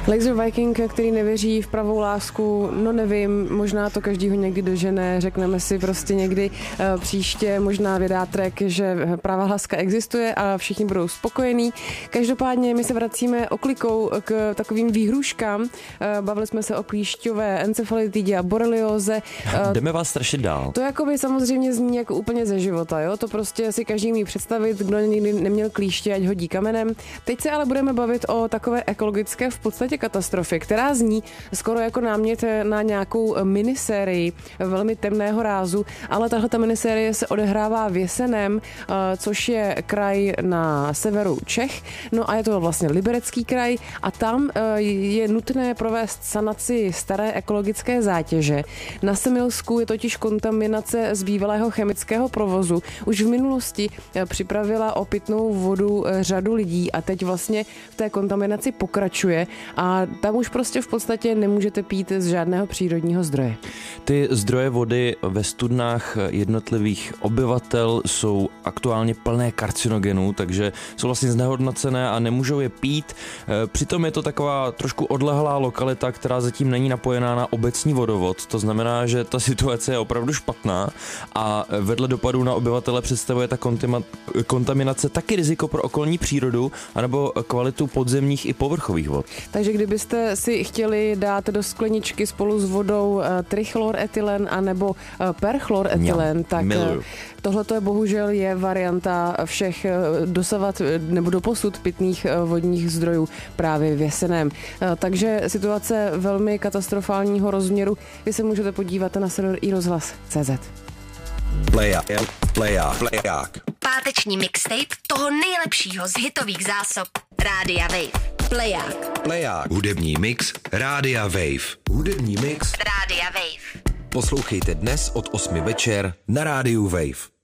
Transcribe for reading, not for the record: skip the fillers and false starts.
Laser Viking, který nevěří v pravou lásku, no nevím, možná to každýho někdy dožene, řekneme si prostě někdy příště, možná vydá track, že pravá láska existuje a všichni budou spokojení. Každopádně my se vracíme oklikou k takovým výhruškám. Bavili jsme se o klíšťové encefalitidě a borelioze. Jdeme vás strašit dál. To jakoby samozřejmě zní jako úplně ze života, jo? To prostě si každý umí představit, kdo nikdy neměl klíště, ať hodí kamenem. Teď se ale budeme bavit o takové ekologické v podstatě katastrofě, která zní skoro jako námět na nějakou minisérii velmi temného rázu, ale tahle minisérie se odehrává v Jeseném, což je kraj na severu Čech, no a je to vlastně Liberecký kraj a tam je nutné provést sanaci staré ekologické zátěže. Na Semilsku je totiž kontaminace z bývalého chemického provozu. Už v minulosti připravila o pitnou vodu řadu lidí a teď vlastně v té kontaminaci pokračuje a tam už prostě v podstatě nemůžete pít z žádného přírodního zdroje. Ty zdroje vody ve studnách jednotlivých obyvatel jsou aktuálně plné karcinogenů, takže jsou vlastně znehodnocené a nemůžou je pít. Přitom je to taková trošku odlehlá lokalita, která zatím není napojená na obecní vodovod. To znamená, že ta situace je opravdu špatná a vedle dopadů na obyvatele představuje ta kontaminace taky riziko pro okolní přírodu anebo kvalitu podzemních i povrchových vod. Takže kdybyste si chtěli dát do skleničky spolu s vodou trichloretilen anebo perchloretilen, tak tohle je bohužel je varianta všech dosavat nebo doposud pitných vodních zdrojů právě v Jeseném. Takže situace velmi katastrofálního rozměru. Vy se můžete podívat na server iRozhlas.cz. Pleják. Páteční mixtape toho nejlepšího z hitových zásob Rádia Wave. Pleják. Hudební mix Rádia Wave. Rádia Wave. Poslouchejte dnes od 8 večer na Rádiu Wave.